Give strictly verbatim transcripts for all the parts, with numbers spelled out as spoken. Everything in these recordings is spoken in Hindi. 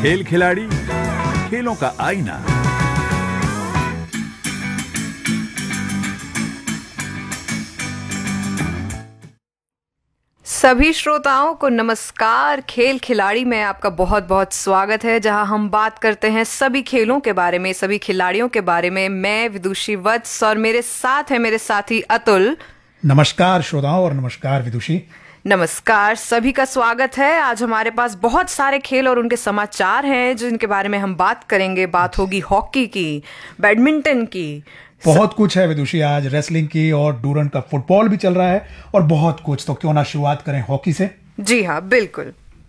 खेल खिलाड़ी, खेलों का आईना। सभी श्रोताओं को नमस्कार। खेल खिलाड़ी में आपका बहुत बहुत स्वागत है, जहां हम बात करते हैं सभी खेलों के बारे में, सभी खिलाड़ियों के बारे में। मैं विदुषी वत्स और मेरे साथ है मेरे साथी अतुल। नमस्कार श्रोताओं और नमस्कार विदुषी। नमस्कार, सभी का स्वागत है। आज हमारे पास बहुत सारे खेल और उनके समाचार हैं जिनके बारे में हम बात करेंगे। बात होगी हॉकी की, बैडमिंटन की, बहुत कुछ है विदुषी। आज रेसलिंग की और डूरन का फुटबॉल भी चल रहा है और बहुत कुछ। तो क्यों ना शुरुआत करें हॉकी से। जी हाँ, बिल्कुल।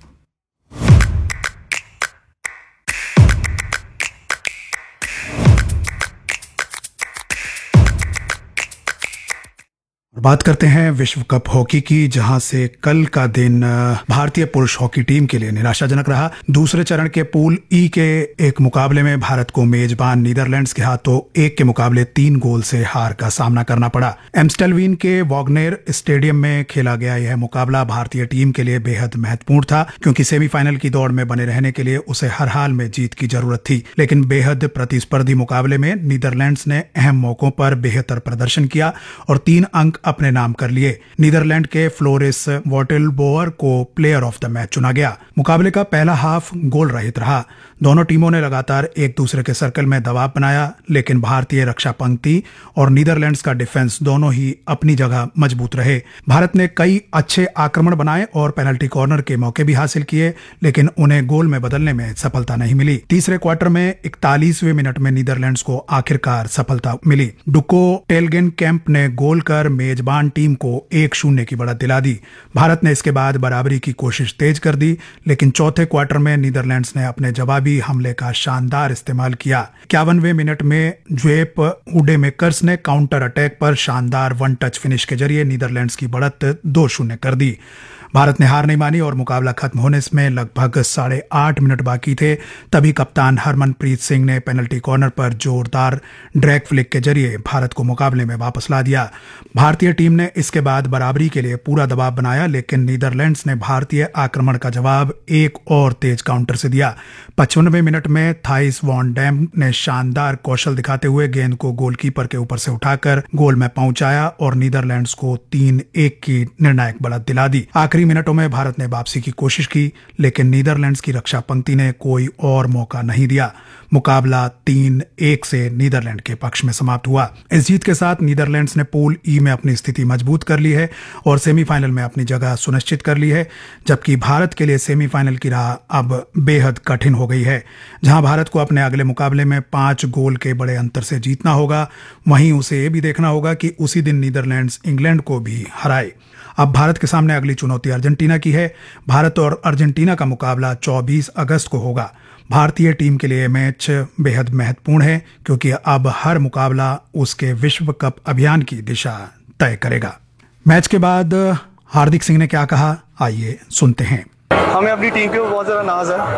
बात करते हैं विश्व कप हॉकी की, जहां से कल का दिन भारतीय पुरुष हॉकी टीम के लिए निराशाजनक रहा। दूसरे चरण के पूल ई के एक मुकाबले में भारत को मेजबान नीदरलैंड्स के हाथों एक के मुकाबले तीन गोल से हार का सामना करना पड़ा। एम्स्टेलवीन के वॉगनेर स्टेडियम में खेला गया यह मुकाबला भारतीय टीम के लिए बेहद महत्वपूर्ण था, क्योंकि सेमीफाइनल की दौड़ में बने रहने के लिए उसे हर हाल में जीत की जरूरत थी। लेकिन बेहद प्रतिस्पर्धी मुकाबले में नीदरलैंड्स ने अहम मौकों पर बेहतर प्रदर्शन किया और तीन अंक अपने नाम कर लिए। नीदरलैंड के फ्लोरिस वॉटेलबोअर को प्लेयर ऑफ द मैच चुना गया। मुकाबले का पहला हाफ गोल रहित रहा। दोनों टीमों ने लगातार एक दूसरे के सर्कल में दबाव बनाया, लेकिन भारतीय रक्षा पंक्ति और नीदरलैंड्स का डिफेंस दोनों ही अपनी जगह मजबूत रहे। भारत ने कई अच्छे आक्रमण बनाए और पेनल्टी कॉर्नर के मौके भी हासिल किए, लेकिन उन्हें गोल में बदलने में सफलता नहीं मिली। तीसरे क्वार्टर में इकतालीसवें मिनट में नीदरलैंड्स को आखिरकार सफलता मिली। डुको टेलगेन कैंप ने गोल कर मेजबान टीम को एक शून्य की बढ़त दिला दी। भारत ने इसके बाद बराबरी की कोशिश तेज कर दी, लेकिन चौथे क्वार्टर में नीदरलैंड्स ने अपने जवाबी हमले का शानदार इस्तेमाल किया। इक्यावनवें मिनट में ज्वेप उडेमेकर्स ने काउंटर अटैक पर शानदार वन टच फिनिश के जरिए नीदरलैंड्स की बढ़त दो शून्य कर दी। भारत ने हार नहीं मानी और मुकाबला खत्म होने में लगभग साढ़े आठ मिनट बाकी थे। तभी कप्तान हरमनप्रीत सिंह ने पेनल्टी कॉर्नर पर जोरदार ड्रैग फ्लिक के जरिए भारत को मुकाबले में वापस ला दिया। भारतीय टीम ने इसके बाद बराबरी के लिए पूरा दबाव बनाया, लेकिन नीदरलैंड्स ने भारतीय आक्रमण का जवाब एक और तेज काउंटर से दिया। पचपनवें मिनट में थाइस वॉन डैम ने शानदार कौशल दिखाते हुए गेंद को गोलकीपर के ऊपर से उठाकर गोल में पहुंचाया और नीदरलैंड्स को तीन एक की निर्णायक बढ़त दिला दी। आखिरी मिनटों में भारत ने वापसी की कोशिश की, लेकिन नीदरलैंड्स की रक्षा पंक्ति ने कोई और मौका नहीं दिया। मुकाबला तीन एक से नीदरलैंड के पक्ष में समाप्त हुआ। इस जीत के साथ नीदरलैंड्स ने पूल ई में अपनी स्थिति मजबूत कर ली है और सेमीफाइनल में अपनी जगह सुनिश्चित कर ली है, जबकि भारत के लिए सेमीफाइनल की राह अब बेहद कठिन हो गई है। जहां भारत को अपने अगले मुकाबले में पांच गोल के बड़े अंतर से जीतना होगा, वहीं उसे ये भी देखना होगा कि उसी दिन नीदरलैंड्स इंग्लैंड को भी हराए। अब भारत के सामने अगली चुनौती अर्जेंटीना की है। भारत और अर्जेंटीना का मुकाबला चौबीस अगस्त को होगा। भारतीय टीम के लिए मैच बेहद महत्वपूर्ण है, क्योंकि अब हर मुकाबला उसके विश्व कप अभियान की दिशा तय करेगा। मैच के बाद हार्दिक सिंह ने क्या कहा, आइए सुनते हैं। हमें अपनी टीम के ऊपर बहुत ज़्यादा नाज है।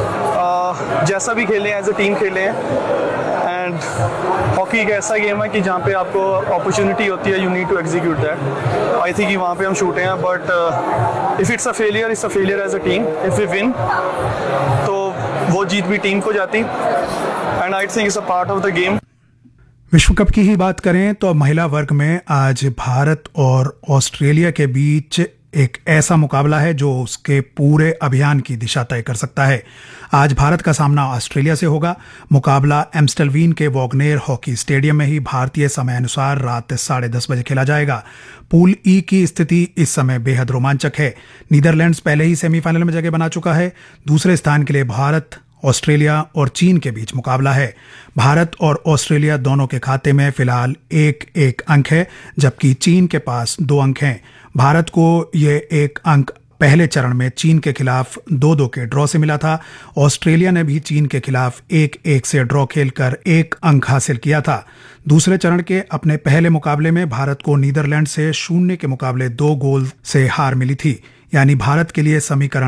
आ, जैसा भी खेले एज ए टीम खेले हैं। एंड हॉकी एक ऐसा गेम है कि जहाँ पे आपको अपॉर्चुनिटी होती है, you need to execute that. I think वहाँ पे हम शूटे हैं, but if it's a failure it's a failure as a team. If we win तो वो जीत भी टीम को जाती। And I think it's a part of the game. विश्व कप की ही बात करें तो महिला वर्ग में आज भारत और ऑस्ट्रेलिया के बीच एक ऐसा मुकाबला है जो उसके पूरे अभियान की दिशा तय कर सकता है। आज भारत का सामना ऑस्ट्रेलिया से होगा। मुकाबला एम्स्टेलवीन के वॉगनेर हॉकी स्टेडियम में ही भारतीय समय अनुसार रात साढ़े दस बजे खेला जाएगा। पूल ई की स्थिति इस समय बेहद रोमांचक है। नीदरलैंड्स पहले ही सेमीफाइनल में जगह बना चुका है। दूसरे स्थान के लिए भारत, ऑस्ट्रेलिया और चीन के बीच मुकाबला है। भारत और ऑस्ट्रेलिया दोनों के खाते में फिलहाल एक एक अंक है, जबकि चीन के पास दो अंक हैं। भारत को यह एक अंक पहले चरण में चीन के खिलाफ दो दो के ड्रॉ से मिला था। ऑस्ट्रेलिया ने भी चीन के खिलाफ एक एक से ड्रॉ खेलकर एक अंक हासिल किया था। दूसरे चरण के अपने पहले मुकाबले में भारत को नीदरलैंड से शून्य के मुकाबले दो गोल से हार मिली थी। यानी भारत के लिए समीकरण